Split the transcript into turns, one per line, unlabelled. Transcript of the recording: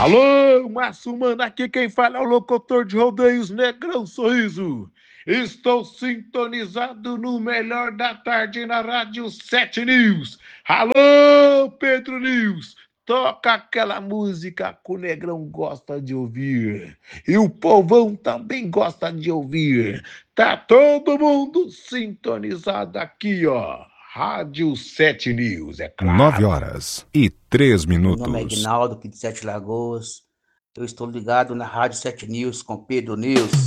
Alô, Márcio Mano, aqui quem fala é o locutor de rodeios Negrão Sorriso. Estou sintonizado no melhor da tarde na Rádio 7 News. Alô, Pedro News, toca aquela música que o Negrão gosta de ouvir. E o povão também gosta de ouvir. Tá todo mundo sintonizado aqui, ó. Rádio 7 News, é claro.
9h03.
Meu nome é Aguinaldo, aqui de Sete Lagoas. Eu estou ligado na Rádio 7 News com Pedro News.